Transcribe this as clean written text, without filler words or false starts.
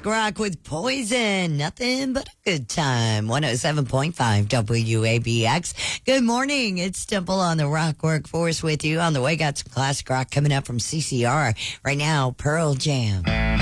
Classic rock with Poison. Nothing but a good time. 107.5 WABX. Good morning. It's Temple on the Rock Workforce with you. On the way, got some classic rock coming up from CCR. Right now, Pearl Jam.